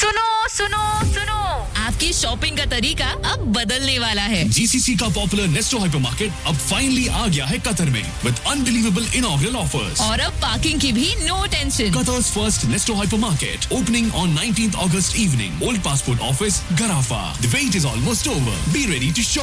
सुनो आपकी शॉपिंग का तरीका अब बदलने वाला है। जीसीसी का पॉपुलर नेस्टो हाइपरमार्केट अब फाइनली आ गया है कतर में विद अनबिलीवेबल इनॉग्रल ऑफर्स। और अब पार्किंग की भी no tension. Qatar's first Nesto hypermarket opening on 19th August evening. Old Passport Office, Garafa. The wait is almost over. Be ready to shop.